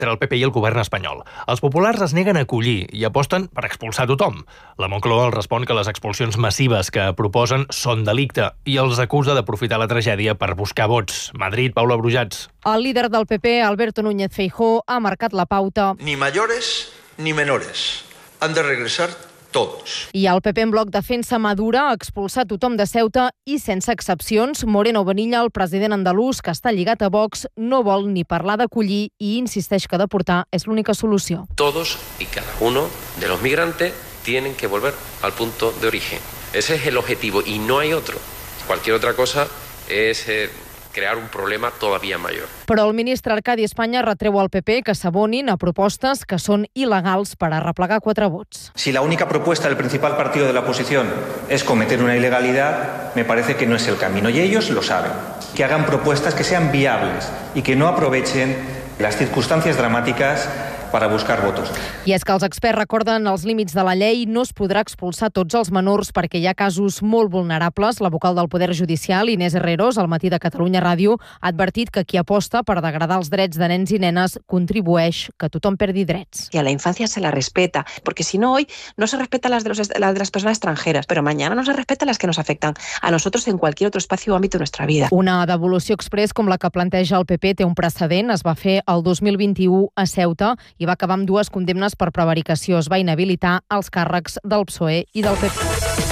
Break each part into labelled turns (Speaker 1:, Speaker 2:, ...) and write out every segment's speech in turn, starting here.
Speaker 1: entre el PP i el govern espanyol. Els populars es neguen a acollir i aposten per expulsar tothom. La Moncloa els respon que les expulsions massives que proposen són delicte i els acusa d'aprofitar la tragèdia per buscar vots. Madrid, Paula Brujats.
Speaker 2: El líder del PP, Alberto Núñez Feijóo, ha marcat la pauta.
Speaker 3: Ni mayores ni menores. Han de regresar todos.
Speaker 2: I el PP en bloc defensa Madura, expulsar tothom de Ceuta i sense excepcions. Moreno Bonilla, el president andalús, que està lligat a Vox, no vol ni parlar d'acollir i insisteix que deportar és l'única solució.
Speaker 4: Todos y cada uno de los migrantes tienen que volver al punto de origen. Ese es el objetivo y no hay otro. Cualquier otra cosa es crear un problema todavía mayor.
Speaker 2: Però el ministre Arcadi España retreu al PP que s'abonin a propostes que són il·legals per arreplegar 4 vots.
Speaker 5: Si la única propuesta del principal partido de la oposición es cometer una ilegalidad, me parece que no es el camino. Y ellos lo saben. Que hagan propuestas que sean viables y que no aprovechen las circunstancias dramáticas para buscar votos.
Speaker 2: I és que els experts recorden els límits de la llei, no es podrà expulsar tots els menors perquè hi ha casos molt vulnerables. La vocal del Poder Judicial, Inés Herreros, al Matí de Catalunya Ràdio, ha advertit que qui aposta per degradar els drets de nens i nenes contribueix que tothom perdi drets.
Speaker 6: Y a la infancia se la respeta, porque si no hoy no se respeta las de las personas extranjeras, pero mañana no se respeta las que nos afectan a nosotros en cualquier otro espacio o ámbito de nuestra vida.
Speaker 2: Una devolució express com la que planteja el PP té un precedent. Es va fer el 2021 a Ceuta i va acabar amb 2 condemnes per prevaricació. Es va inhabilitar els càrrecs del PSOE i del PP.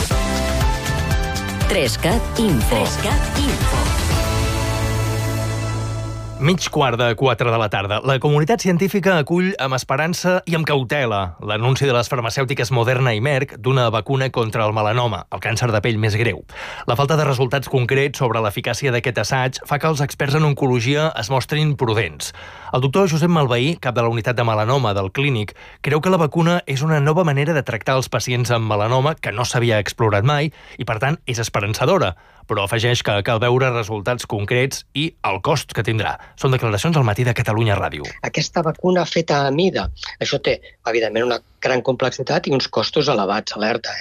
Speaker 7: 3CAT Info.
Speaker 1: Mig quart de 4 de la tarda. La comunitat científica acull amb esperança i amb cautela l'anunci de les farmacèutiques Moderna i Merck d'una vacuna contra el melanoma, el càncer de pell més greu. La falta de resultats concrets sobre l'eficàcia d'aquest assaig fa que els experts en oncologia es mostrin prudents. El doctor Josep Malveí, cap de la unitat de melanoma del Clínic, creu que la vacuna és una nova manera de tractar els pacients amb melanoma que no s'havia explorat mai i, per tant, és esperançadora. Però afegeix que cal veure resultats concrets i el cost que tindrà. Són declaracions al Matí de Catalunya Ràdio.
Speaker 8: Aquesta vacuna feta a mida, això té, evidentment, una gran complexitat i uns costos elevats, alerta.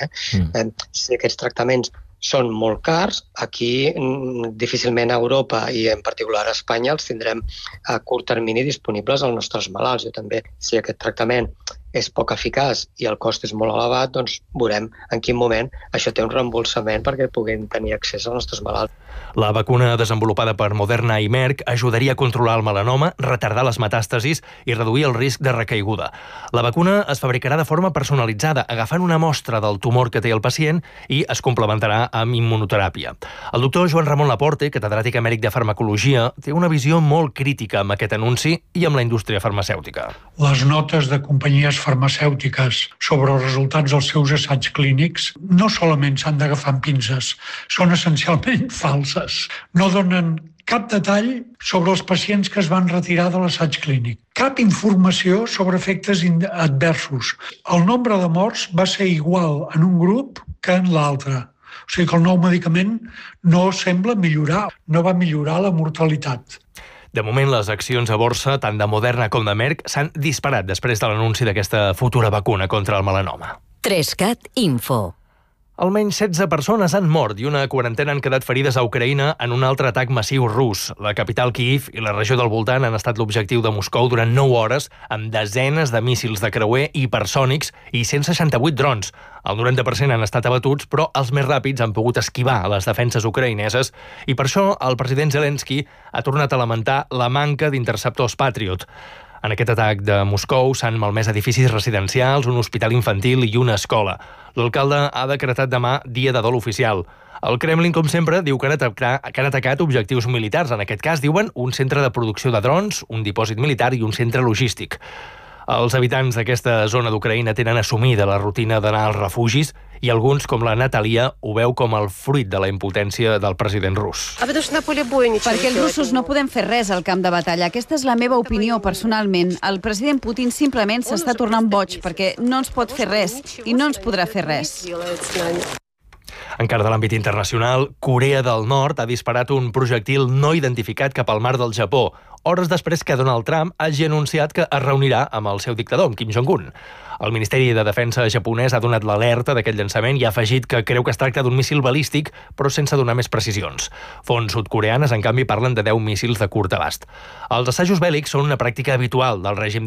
Speaker 8: Si aquests tractaments són molt cars, aquí difícilment a Europa i en particular a Espanya els tindrem a curt termini disponibles als nostres malalts. Jo també, si aquest tractament és poc eficaç i el cost és molt elevat, doncs veurem en quin moment això té un reembolsament perquè puguin tenir accés als nostres malalts.
Speaker 1: La vacuna desenvolupada per Moderna i Merck ajudaria a controlar el melanoma, retardar les metàstasis i reduir el risc de recaiguda. La vacuna es fabricarà de forma personalitzada, agafant una mostra del tumor que té el pacient i es complementarà amb immunoteràpia. El doctor Joan Ramon Laporte, catedràtic emèrit de farmacologia, té una visió molt crítica amb aquest anunci i amb la indústria farmacèutica.
Speaker 9: Les notes de companyies farmacèutiques sobre els resultats dels seus assaigs clínics no solament s'han d'agafar amb pinces, són essencialment falses. No donen cap detall sobre els pacients que es van retirar de l'assaig clínic. Cap informació sobre efectes adversos. El nombre de morts va ser igual en un grup que en l'altre. O sigui que el nou medicament no sembla millorar, no va millorar la mortalitat.
Speaker 1: De moment, les accions a borsa, tant de Moderna com de Merck, s'han disparat després de l'anunci d'aquesta futura vacuna contra el melanoma.
Speaker 7: 3CAT Info.
Speaker 1: Almenys 16 persones han mort i una quarantena han quedat ferides a Ucraïna en un altre atac massiu rus. La capital Kyiv i la regió del voltant han estat l'objectiu de Moscou durant 9 hores amb desenes de míssils de creuer hipersònics i 168 drons. El 90% han estat abatuts, però els més ràpids han pogut esquivar a les defenses ucraïneses i per això el president Zelensky ha tornat a lamentar la manca d'interceptors Patriot. En aquest atac de Moscou s'han malmès edificis residencials, un hospital infantil i una escola. L'alcalde ha decretat demà dia de dol oficial. El Kremlin, com sempre, diu que han atacat objectius militars. En aquest cas, diuen, un centre de producció de drons, un dipòsit militar i un centre logístic. Els habitants d'aquesta zona d'Ucraïna tenen assumida la rutina d'anar als refugis i alguns, com la Natalia, ho veu com el fruit de la impotència del president rus.
Speaker 10: Perquè els russos no podem fer res al camp de batalla. Aquesta és la meva opinió personalment. El president Putin simplement s'està tornant boig perquè no ens pot fer res i no ens podrà fer res.
Speaker 1: Encara de l'àmbit internacional, Corea del Nord ha disparat un projectil no identificat cap al mar del Japó, hores després que Donald Trump hagi anunciat que es reunirà amb el seu dictador, amb Kim Jong-un. El Ministeri de Defensa japonès ha donat l'alerta d'aquest llançament i ha afegit que creu que es tracta d'un míssil balístic, però sense donar més precisions. Fonts sud-coreanes, en canvi, parlen de 10 míssils de curt abast. Els assajos bèl·lics són una pràctica habitual del règim